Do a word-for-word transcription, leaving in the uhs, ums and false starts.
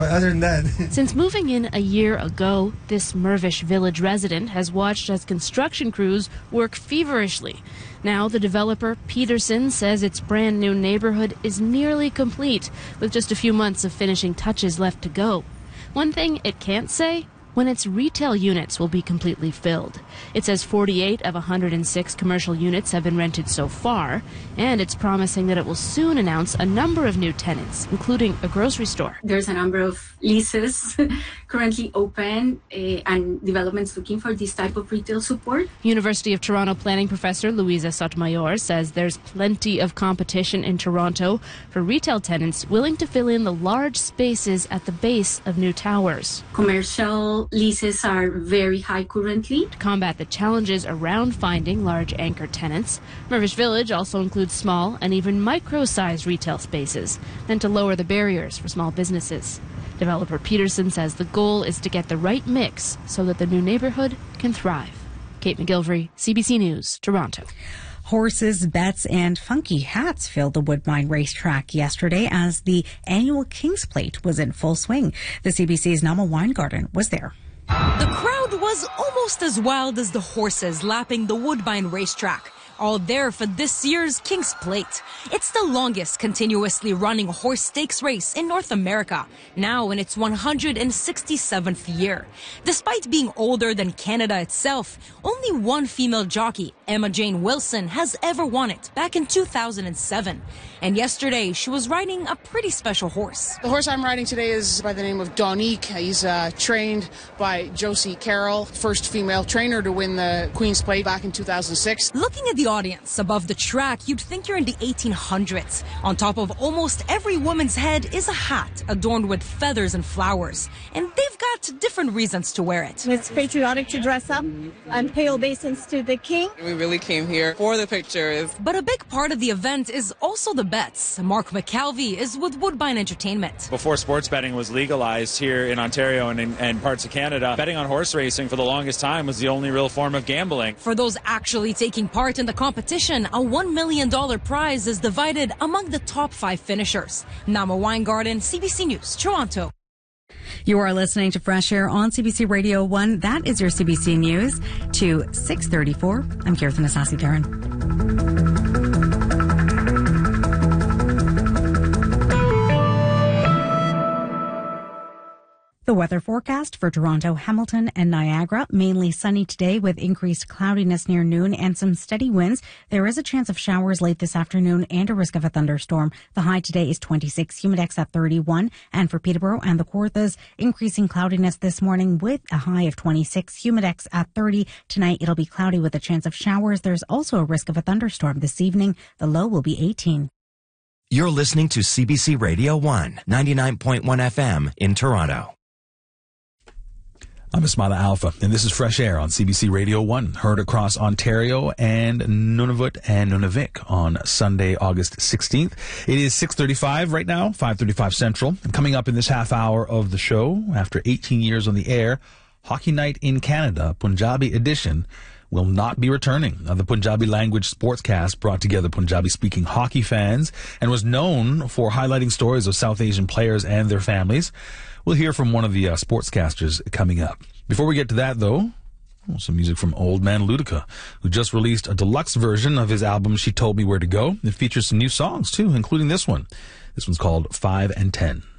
Other than that... Since moving in a year ago, this Mirvish Village resident has watched as construction crews work feverishly. Now the developer, Peterson, says its brand new neighborhood is nearly complete, with just a few months of finishing touches left to go. One thing it can't say: when its retail units will be completely filled. It says forty-eight of one hundred six commercial units have been rented so far, and it's promising that it will soon announce a number of new tenants, including a grocery store. There's a number of leases currently open uh, and developments looking for this type of retail support. University of Toronto planning professor Louisa Sotomayor says there's plenty of competition in Toronto for retail tenants willing to fill in the large spaces at the base of new towers. Commercial leases are very high currently. To combat the challenges around finding large anchor tenants, Mirvish Village also includes small and even micro-sized retail spaces, meant to lower the barriers for small businesses. Developer Peterson says the goal is to get the right mix so that the new neighborhood can thrive. Kate McGilvery, C B C News, Toronto. Horses, bets, and funky hats filled the Woodbine racetrack yesterday as the annual King's Plate was in full swing. The C B C's Nama Weingarten was there. The crowd was almost as wild as the horses lapping the Woodbine racetrack, all there for this year's King's Plate. It's the longest continuously running horse stakes race in North America, now in its one hundred sixty-seventh year. Despite being older than Canada itself, only one female jockey, Emma Jane Wilson, has ever won it, back in two thousand seven. And yesterday, she was riding a pretty special horse. The horse I'm riding today is by the name of Donique. He's uh, trained by Josie Carroll, first female trainer to win the Queen's Plate back in two thousand six. Looking at the audience above the track, you'd think you're in the eighteen hundreds. On top of almost every woman's head is a hat adorned with feathers and flowers. And they've got different reasons to wear it. It's patriotic to dress up and pay obeisance to the king. We really came here for the pictures. But a big part of the event is also the bets. Mark McKelvey is with Woodbine Entertainment. Before sports betting was legalized here in Ontario and in and parts of Canada, betting on horse racing for the longest time was the only real form of gambling. For those actually taking part in the competition, a one million dollars prize is divided among the top five finishers. Nama Weingarten, C B C News, Toronto. You are listening to Fresh Air on C B C Radio one. That is your C B C News to six thirty-four. I'm Kirtan Asasi-Theron. The weather forecast for Toronto, Hamilton, and Niagara. Mainly sunny today with increased cloudiness near noon and some steady winds. There is a chance of showers late this afternoon and a risk of a thunderstorm. The high today is twenty-six, humidex at thirty-one. And for Peterborough and the Kawarthas, increasing cloudiness this morning with a high of twenty-six, humidex at thirty. Tonight it'll be cloudy with a chance of showers. There's also a risk of a thunderstorm this evening. The low will be eighteen. You're listening to C B C Radio one, ninety-nine point one F M in Toronto. I'm Ismaila Alpha, and this is Fresh Air on C B C Radio one, heard across Ontario and Nunavut and Nunavik on Sunday, August sixteenth. It is six thirty-five right now, five thirty-five Central. And coming up in this half hour of the show, after eighteen years on the air, Hockey Night in Canada, Punjabi edition, will not be returning. Now, the Punjabi language sportscast brought together Punjabi-speaking hockey fans and was known for highlighting stories of South Asian players and their families. We'll hear from one of the uh, sportscasters coming up. Before we get to that, though, some music from Old Man Ludica, who just released a deluxe version of his album, She Told Me Where to Go. It features some new songs, too, including this one. This one's called five and ten.